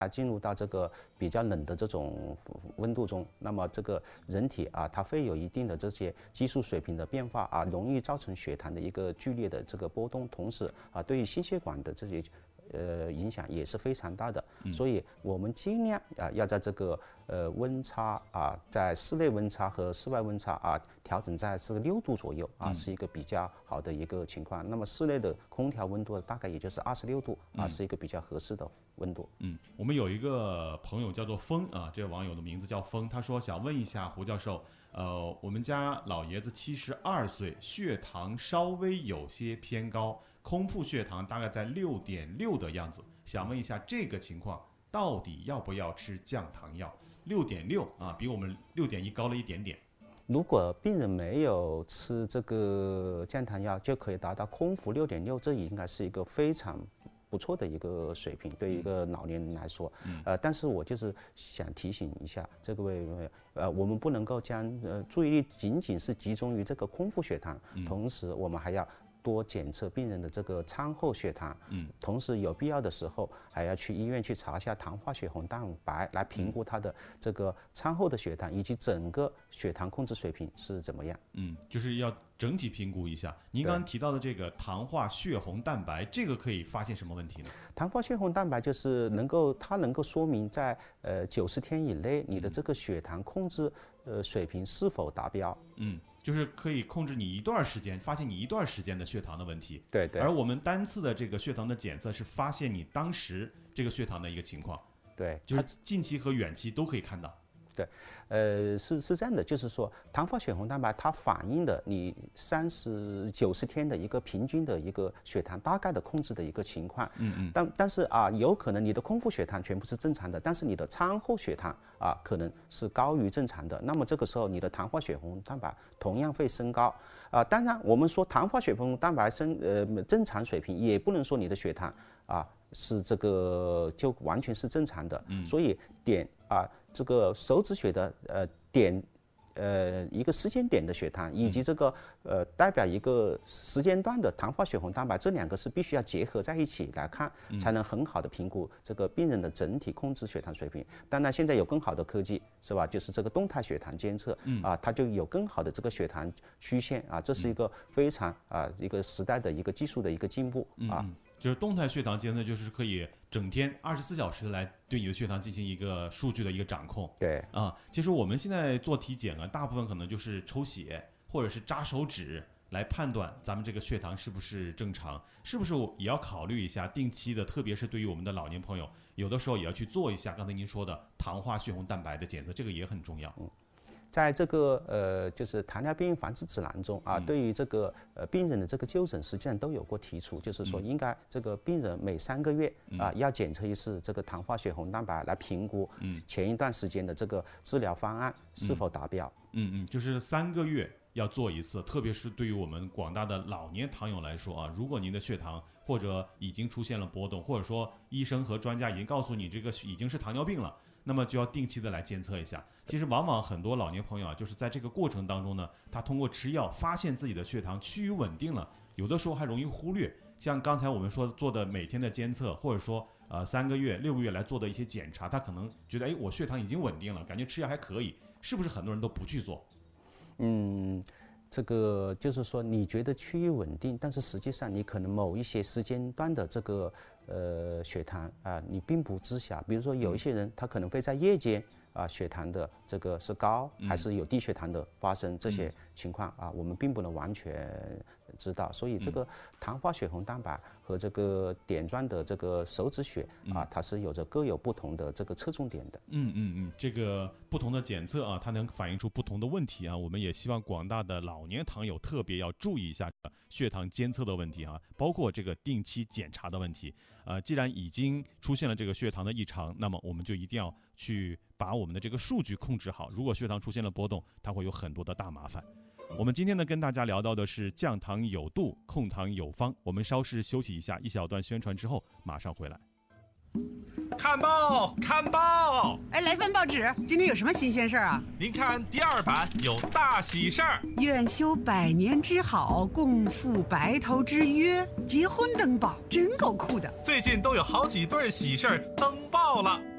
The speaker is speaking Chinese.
进入到这个比较冷的这种温度中，那么这个人体它会有一定的这些激素水平的变化容易造成血糖的一个剧烈的这个波动，同时对于心血管的这些影响也是非常大的。所以我们尽量要在这个温差在室内温差和室外温差调整在这个6度左右是一个比较好的一个情况。那么室内的空调温度大概也就是26度是一个比较合适的温度。 我们有一个朋友叫做风这个网友的名字叫风，他说想问一下胡教授，我们家老爷子72岁，血糖稍微有些偏高，空腹血糖大概在6.6的样子，想问一下这个情况到底要不要吃降糖药？6.6比我们6.1高了一点点。 如果病人没有吃这个降糖药，就可以达到空腹6.6，这应该是一个非常不错的一个水平，对一个老年人来说。但是我就是想提醒一下这个位我们不能够将注意力仅仅是集中于这个空腹血糖，同时我们还要多检测病人的这个餐后血糖，同时有必要的时候还要去医院去查一下糖化血红蛋白，来评估他的这个餐后的血糖以及整个血糖控制水平是怎么样。 就是要整体评估一下。您刚刚提到的这个糖化血红蛋白，这个可以发现什么问题呢？ 糖化血红蛋白就是它能够说明在90天以内你的这个血糖控制水平是否达标。 就是可以控制你一段时间，发现你一段时间的血糖的问题。 对。 而我们单次的这个血糖的检测是发现你当时这个血糖的一个情况。 对， 就是近期和远期都可以看到。 对，是这样的，就是说糖化血红蛋白它反映的你90天的一个平均的一个血糖大概的控制的一个情况。但是有可能你的空腹血糖全部是正常的，但是你的餐后血糖可能是高于正常的，那么这个时候你的糖化血红蛋白同样会升高。当然我们说糖化血红蛋白正常水平，也不能说你的血糖是这个就完全是正常的。所以这个手指血的一个时间点的血糖，以及这个代表一个时间段的糖化血红蛋白，这两个是必须要结合在一起来看，才能很好的评估这个病人的整体控制血糖水平。当然现在有更好的科技，是吧？就是这个动态血糖监测，它就有更好的这个血糖曲线这是一个非常一个时代的一个技术的一个进步。 就是动态血糖监测，就是可以整天24小时来对你的血糖进行一个数据的一个掌控。 对其实我们现在做体检大部分可能就是抽血或者是扎手指来判断咱们这个血糖是不是正常，是不是也要考虑一下定期的，特别是对于我们的老年朋友，有的时候也要去做一下刚才您说的糖化血红蛋白的检测，这个也很重要。 在这个就是糖尿病防治指南中对于这个病人的这个就诊实际上都有过提出，就是说应该这个病人每3个月要检测一次这个糖化血红蛋白，来评估前一段时间的这个治疗方案是否达标。 就是3个月要做一次，特别是对于我们广大的老年糖友来说如果您的血糖或者已经出现了波动，或者说医生和专家已经告诉你这个已经是糖尿病了，那么就要定期的来监测一下。其实往往很多老年朋友就是在这个过程当中呢，他通过吃药发现自己的血糖趋于稳定了，有的时候还容易忽略，像刚才我们说做的每天的监测，或者说3个月6个月来做的一些检查，他可能觉得我血糖已经稳定了，感觉吃药还可以，是不是很多人都不去做？ 这个就是说你觉得趋于稳定，但是实际上你可能某一些时间段的这个血糖你并不知晓。比如说有一些人他可能会在夜间血糖的这个是高还是有低血糖的发生，这些情况我们并不能完全知道。所以这个糖化血红蛋白和这个点状的这个手指血它是各有不同的这个侧重点的。 这个不同的检测它能反映出不同的问题我们也希望广大的老年糖友特别要注意一下血糖监测的问题包括这个定期检查的问题。既然已经出现了这个血糖的异常，那么我们就一定要去把我们的这个数据控制好。如果血糖出现了波动，它会有很多的大麻烦。我们今天呢跟大家聊到的是降糖有度，控糖有方。我们稍事休息一下，一小段宣传之后马上回来。 看报，看报！ 哎，来份报纸，今天有什么新鲜事儿啊？ 您看第2版有大喜事儿， 愿修百年之好，共赴白头之约，结婚登报，真够酷的。 最近都有好几对喜事儿登报到了。